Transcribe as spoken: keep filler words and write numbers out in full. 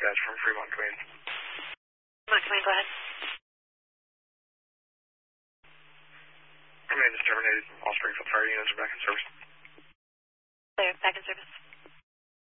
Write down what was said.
dispatch from Fremont, Queen. Fremont, Queen, go ahead. Command is terminated. All Springfield fire units are back in service. Clear, back in service.